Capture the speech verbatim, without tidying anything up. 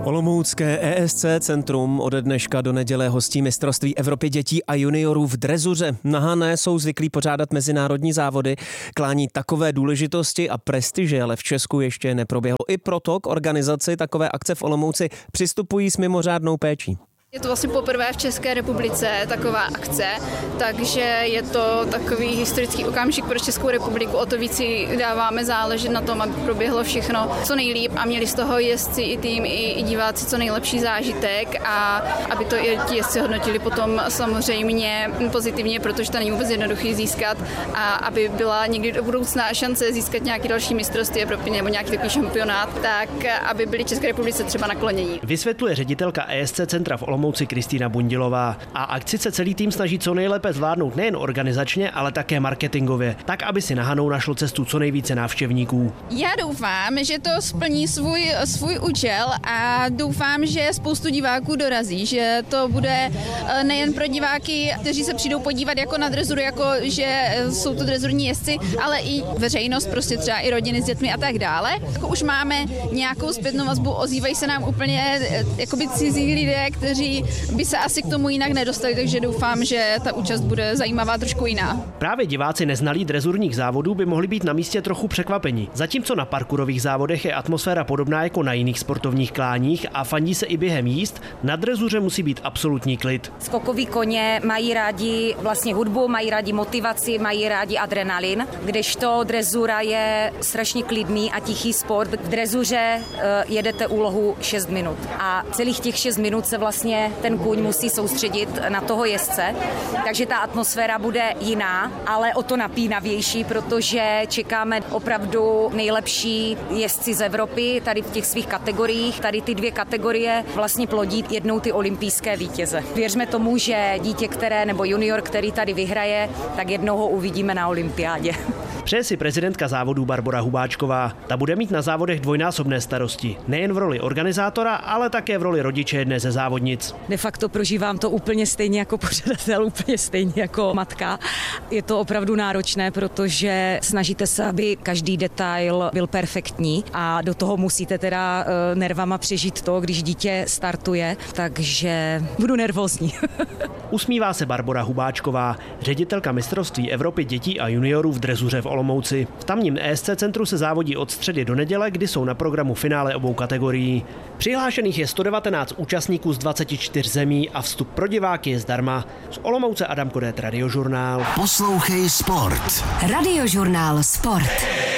Olomoucké E S C centrum ode dneška do neděle hostí mistrovství Evropy dětí a juniorů v drezuře. Na Hané jsou zvyklí pořádat mezinárodní závody, klání takové důležitosti a prestiže, ale v Česku ještě neproběhlo. I proto k organizaci takové akce v Olomouci přistupují s mimořádnou péčí. Je to vlastně poprvé v České republice taková akce, takže je to takový historický okamžik pro Českou republiku. O to víc si dáváme záležet na tom, aby proběhlo všechno co nejlíp a měli z toho jezdci i tým, i, i diváci co nejlepší zážitek a aby to i ti jezdci hodnotili potom samozřejmě pozitivně, protože to není vůbec jednoduchý získat a aby byla někdy do budoucna šance získat nějaký další mistrovství Evropy nebo nějaký takový šampionát, tak aby byli České republice třeba naklonění. Vysvětluje ředitelka E S C centra v Olomouci Kristýna Bundilová. A akci se celý tým snaží co nejlépe zvládnout nejen organizačně, ale také marketingově, tak aby si na Hanou našlo cestu co nejvíce návštěvníků. Já doufám, že to splní svůj, svůj účel a doufám, že spoustu diváků dorazí, že to bude nejen pro diváky, kteří se přijdou podívat jako na drezuru, jako že jsou to drezurní jezdci, ale i veřejnost, prostě třeba i rodiny s dětmi a tak dále. Jako už máme nějakou zpětnou vazbu, ozývají se nám úplně jakoby cizí lidé, kteří by se asi k tomu jinak nedostali, takže doufám, že ta účast bude zajímavá trošku jiná. Právě diváci neznalí drezurních závodů by mohli být na místě trochu překvapení. Zatímco na parkourových závodech je atmosféra podobná jako na jiných sportovních kláních a fandí se i během jízd, na drezuře musí být absolutní klid. Skokoví koně mají rádi vlastně hudbu, mají rádi motivaci, mají rádi adrenalin, kdežto drezura je strašně klidný a tichý sport. V drezuře uh, jedete úlohu šest minut a celých těch šest minut se vlastně ten kůň musí soustředit na toho jezdce, takže ta atmosféra bude jiná, ale o to napínavější, protože čekáme opravdu nejlepší jezdci z Evropy tady v těch svých kategoriích. Tady ty dvě kategorie vlastně plodí jednou ty olympijské vítěze. Věřme tomu, že dítě, které nebo junior, který tady vyhraje, tak jednou ho uvidíme na olympiádě. Přeje si prezidentka závodů Barbora Hubáčková. Ta bude mít na závodech dvojnásobné starosti. Nejen v roli organizátora, ale také v roli rodiče jedné ze závodnic. De facto prožívám to úplně stejně jako pořadatel, úplně stejně jako matka. Je to opravdu náročné, protože snažíte se, aby každý detail byl perfektní a do toho musíte teda nervama přežít to, když dítě startuje, takže budu nervózní. Usmívá se Barbora Hubáčková, ředitelka mistrovství Evropy dětí a juniorů v drezuře v Olomouci. V tamním E S C centru se závodí od středy do neděle, kdy jsou na programu finále obou kategorií. Přihlášených je sto devatenáct účastníků z dvaceti čtyř zemí a vstup pro diváky je zdarma. Z Olomouce Adam Kodét, Radiožurnál. Poslouchej sport. Radiožurnál Sport.